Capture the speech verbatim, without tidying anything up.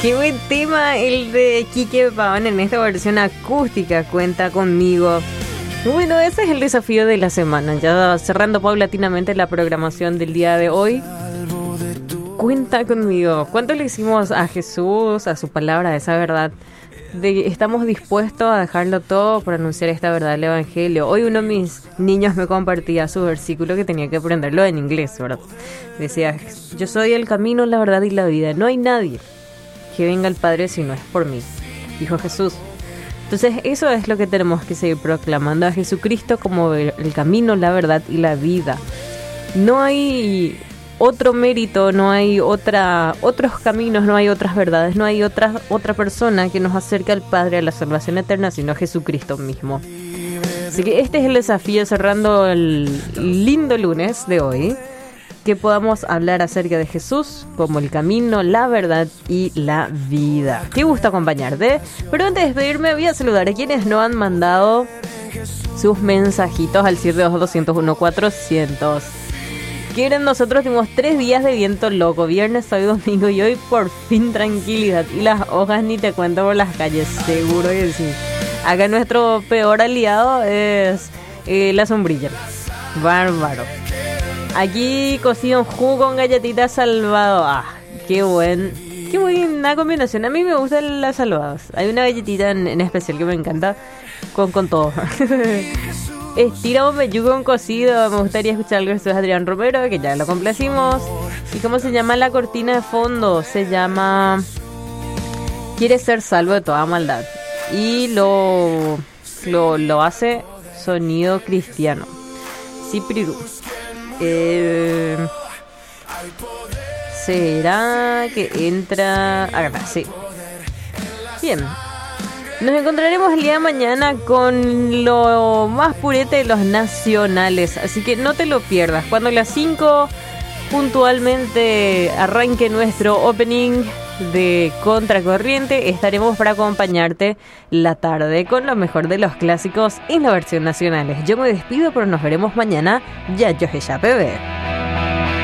Qué buen tema el de Quique Paván en esta versión acústica, Cuenta Conmigo. Bueno, ese es el desafío de la semana, ya cerrando paulatinamente la programación del día de hoy. Cuenta conmigo. ¿Cuánto le hicimos a Jesús, a su palabra, a esa verdad? De, estamos dispuestos a dejarlo todo por anunciar esta verdad del Evangelio. Hoy uno de mis niños me compartía su versículo que tenía que aprenderlo en inglés, ¿verdad? Decía, yo soy el camino, la verdad y la vida. No hay nadie que venga al Padre si no es por mí, dijo Jesús. Entonces eso es lo que tenemos que seguir proclamando, a Jesucristo como el camino, la verdad y la vida. No hay otro mérito, no hay otra otros caminos, no hay otras verdades, no hay otra, otra persona que nos acerque al Padre, a la salvación eterna, sino Jesucristo mismo. Así que este es el desafío, cerrando el lindo lunes de hoy, que podamos hablar acerca de Jesús como el camino, la verdad y la vida. Qué gusto acompañarte. Pero antes de despedirme voy a saludar a quienes no han mandado sus mensajitos al siete dos dos cero uno cuatrocientos. Quieren, nosotros tuvimos tres días de viento loco, viernes, sábado, domingo, y hoy por fin tranquilidad. Y las hojas ni te cuento por las calles, seguro que sí. Acá nuestro peor aliado es eh, la sombrilla. Bárbaro. Aquí cocido un jugo con galletitas salvado. Ah, qué buen, qué buena combinación. A mí me gustan las salvadas. Hay una galletita en, en especial que me encanta con, con todo. Estira un meyuco con cocido. Me gustaría escuchar algo de Adrián Romero, que ya lo complacimos. ¿Y cómo se llama la cortina de fondo? Se llama Quiere ser salvo de toda maldad. Y lo, lo, lo hace Sonido Cristiano. Sí, Priru. Eh, ¿Será que entra? Acá, sí. Bien. Nos encontraremos el día de mañana con lo más purete de los nacionales. Así que no te lo pierdas. Cuando a las cinco puntualmente arranque nuestro opening de Contracorriente, estaremos para acompañarte la tarde con lo mejor de los clásicos en la versión nacionales. Yo me despido, pero nos veremos mañana. Ya yo ya bebé.